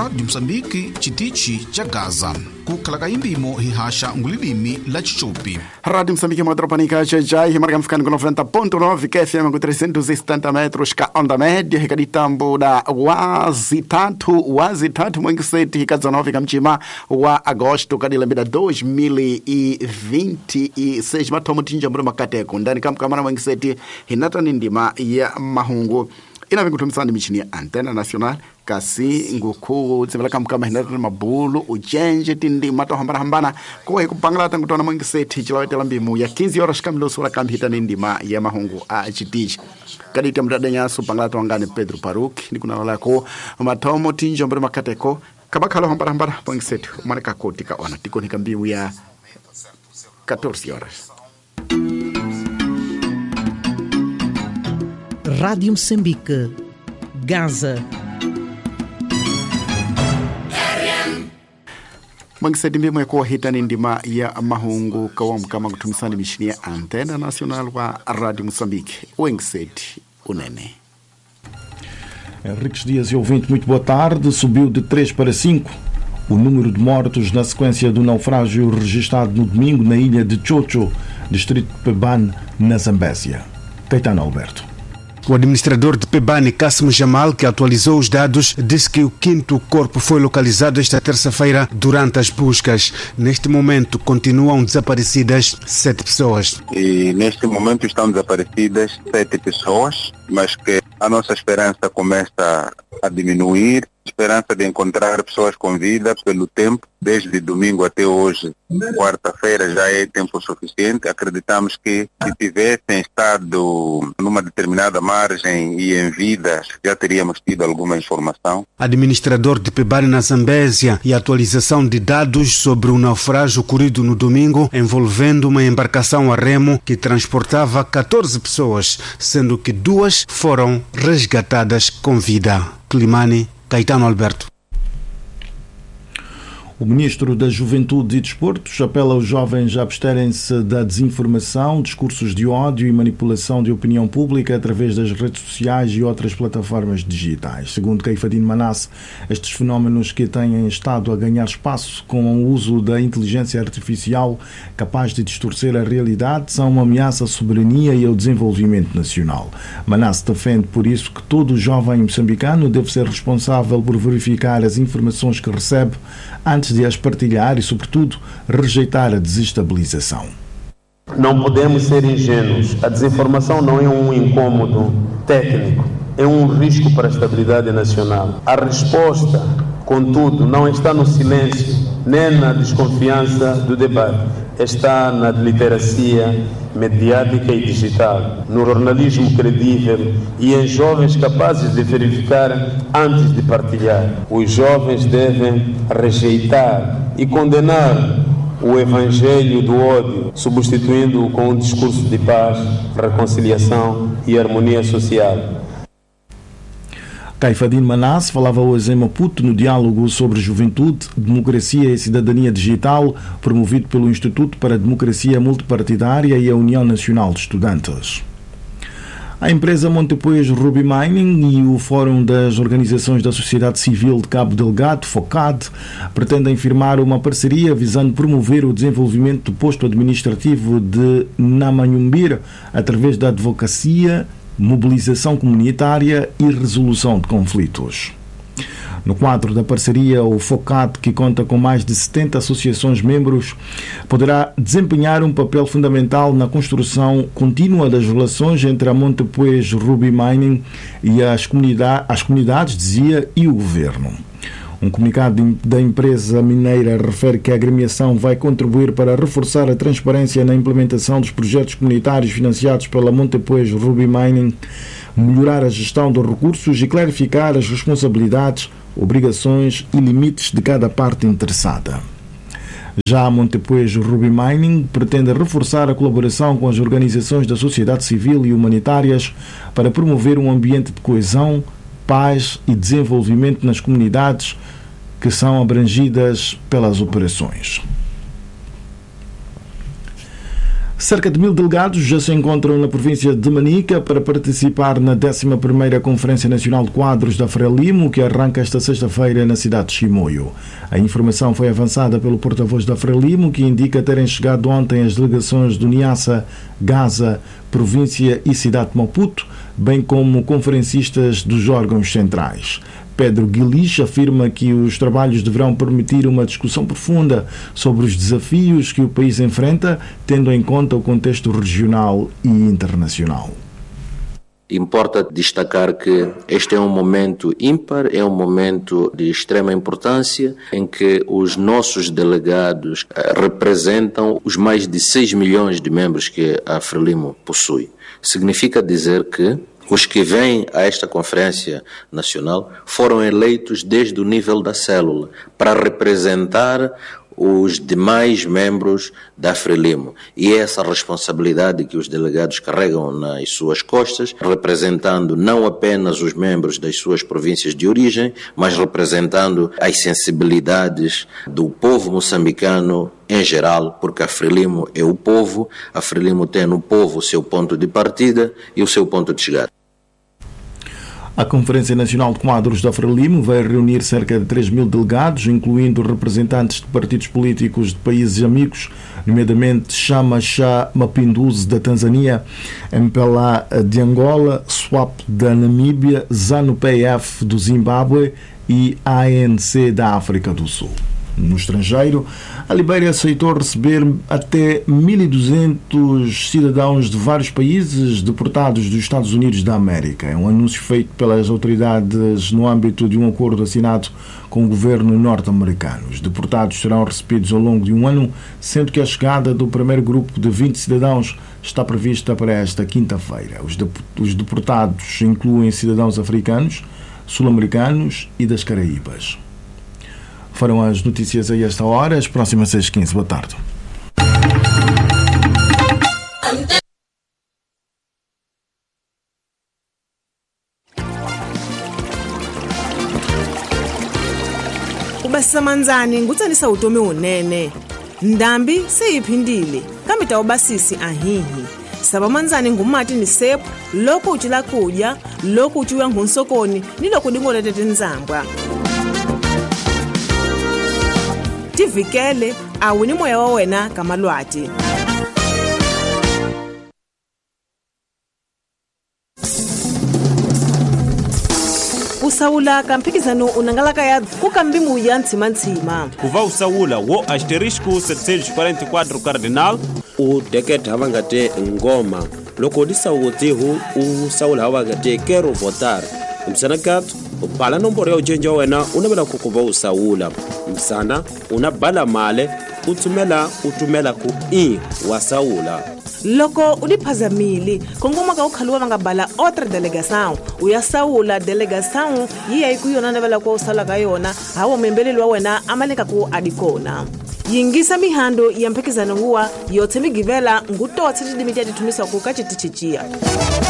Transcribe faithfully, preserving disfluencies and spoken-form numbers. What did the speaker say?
Rádio Moçambique, chitichi cha Gaza. Kukhalaka imbimo hihasha ngulilimi la Chichupi. Rádio Moçambique Madropanica Jai, marcamos ficando com noventa ponto nove, Q F M com trezentos e setenta metros, ka onda média, recaditambo da wazi tatu, wazi tatu, mwengiseti, hikazanove, kamchima, wa agosto, kadilambida dois mil e vinte e seis, matomo tinja mbura makateko, ndani kamkamana mwengiseti, hinata nindima ya mahungu. Ina vingutumisani michini ya Antena Nacional, kasi nguku tsivela kamkama hinata mabulu, ujenje tindi mato hambana hambana, kuwa hiku pangalata ngutona mwengiseti, chilawetela mbimu ya quinze horas kamilo sura kamhita nindima ya mahungu a chitiji. Kadita mdadanya su pangalata wangane Pedro Paruki, nikuna lalako, matomo tinja mbura makateko, kabakalo hambana hambana mwengiseti, umaneka kotika wana, tiko nikambimu ya catorze horas. Rádio Moçambique, Gaza. Mwengiseti mbimo ya kuwa hita nindima ya mahungu kawamu kama kutumisani mishini ya Antena Nacional wa Rádio Moçambique. Mwengiseti unene. Henriques Dias e ouvinte, muito boa tarde. Subiu de três para cinco o número de mortos na sequência do naufrágio registrado no domingo na ilha de Chocho, distrito de Pebane, na Zambésia. Caetano Alberto. O administrador de Pebane, Cássimo Jamal, que atualizou os dados, disse que o quinto corpo foi localizado esta terça-feira durante as buscas. Neste momento, continuam desaparecidas sete pessoas. E neste momento estão desaparecidas sete pessoas, mas que a nossa esperança começa a diminuir. Esperança de encontrar pessoas com vida pelo tempo, desde domingo até hoje, quarta-feira, já é tempo suficiente. Acreditamos que se tivessem estado numa determinada margem e em vida, já teríamos tido alguma informação. Administrador de Pebane na Zambésia e atualização de dados sobre o naufrágio ocorrido no domingo envolvendo uma embarcação a remo que transportava catorze pessoas, sendo que duas foram resgatadas com vida. Climane, Caetano Alberto. O Ministro da Juventude e Desportos apela aos jovens a absterem-se da desinformação, discursos de ódio e manipulação de opinião pública através das redes sociais e outras plataformas digitais. Segundo Caifadine Manasse, estes fenómenos que têm estado a ganhar espaço com o uso da inteligência artificial capaz de distorcer a realidade são uma ameaça à soberania e ao desenvolvimento nacional. Manasse defende, por isso, que todo jovem moçambicano deve ser responsável por verificar as informações que recebe antes de as partilhar e, sobretudo, rejeitar a desestabilização. Não podemos ser ingênuos. A desinformação não é um incômodo técnico, é um risco para a estabilidade nacional. A resposta, contudo, não está no silêncio, nem na desconfiança do debate. Está na literacia mediática e digital, no jornalismo credível e em jovens capazes de verificar antes de partilhar. Os jovens devem rejeitar e condenar o evangelho do ódio, substituindo-o com um discurso de paz, reconciliação e harmonia social. Caifadine Manasse falava hoje em Maputo no diálogo sobre juventude, democracia e cidadania digital, promovido pelo Instituto para a Democracia Multipartidária e a União Nacional de Estudantes. A empresa Montepuez Ruby Mining e o Fórum das Organizações da Sociedade Civil de Cabo Delgado, FOCAD, pretendem firmar uma parceria visando promover o desenvolvimento do posto administrativo de Namanhumbira através da advocacia, mobilização comunitária e resolução de conflitos. No quadro da parceria, o FOCAD, que conta com mais de setenta associações membros, poderá desempenhar um papel fundamental na construção contínua das relações entre a Montepuez Ruby Mining e as, comunidade, as comunidades, dizia, e o governo. Um comunicado da empresa mineira refere que a agremiação vai contribuir para reforçar a transparência na implementação dos projetos comunitários financiados pela Montepuez Ruby Mining, melhorar a gestão dos recursos e clarificar as responsabilidades, obrigações e limites de cada parte interessada. Já a Montepuez Ruby Mining pretende reforçar a colaboração com as organizações da sociedade civil e humanitárias para promover um ambiente de coesão, paz e desenvolvimento nas comunidades que são abrangidas pelas operações. Cerca de mil delegados já se encontram na província de Manica para participar na décima primeira Conferência Nacional de Quadros da Frelimo, que arranca esta sexta-feira na cidade de Chimoio. A informação foi avançada pelo porta-voz da Frelimo, que indica terem chegado ontem as delegações do Niassa, Gaza, província e cidade de Maputo, bem como conferencistas dos órgãos centrais. Pedro Guilich afirma que os trabalhos deverão permitir uma discussão profunda sobre os desafios que o país enfrenta, tendo em conta o contexto regional e internacional. Importa destacar que este é um momento ímpar, é um momento de extrema importância, em que os nossos delegados representam os mais de seis milhões de membros que a Frelimo possui. Significa dizer que os que vêm a esta Conferência Nacional foram eleitos desde o nível da célula para representar os demais membros da Frelimo. E é essa responsabilidade que os delegados carregam nas suas costas, representando não apenas os membros das suas províncias de origem, mas representando as sensibilidades do povo moçambicano em geral, porque a Frelimo é o povo, a Frelimo tem no povo o seu ponto de partida e o seu ponto de chegada. A Conferência Nacional de Quadros da Frelimo vai reunir cerca de três mil delegados, incluindo representantes de partidos políticos de países amigos, nomeadamente Chama Cha Mapinduzi da Tanzânia, M P L A de Angola, SWAP da Namíbia, ZANU-P F do Zimbábue e A N C da África do Sul. No estrangeiro, a Libéria aceitou receber até mil e duzentos cidadãos de vários países deportados dos Estados Unidos da América. É um anúncio feito pelas autoridades no âmbito de um acordo assinado com o governo norte-americano. Os deportados serão recebidos ao longo de um ano, sendo que a chegada do primeiro grupo de vinte cidadãos está prevista para esta quinta-feira. Os deportados incluem cidadãos africanos, sul-americanos e das Caraíbas. Foram as notícias a esta hora, as próximas seis e quinze. Boa tarde. Ubasamanzani ngutsanisa utomi unene. Ndambi seyiphindile, kambe tawubasisi ahihi. Sabamanzani ngumati ni sepu, loko uchila kudya, loko uchuya ngunsokoni, niloko dingole tete nzambwa. Tivikele awuni moya wa wena kamalwati. Usawula kampikizano unangalaka ya kukambimu ya ntima-ntima. Kuva usawula wo asterisco setecentos e quarenta e quatro cardinal u deket havangate ngoma loko disawutihu usawula havangate quero votar. Msanakatu upala nomboro ya ujenja wena unabela kukuva usawula. Msana unabala male utumela utumela ku i wasawula. Loko udiphazamili kongoma ka ukhaluwa vangabala otra delegação uyasawula delegação yiya ikuyona navela kwa usala ka yona hawo membeleli wa wena amaleka ku adikona. Yingisa mihando ya mpikizano huwa yote migivela ngutotse tidimiti ya titumisa ku kachitichichia.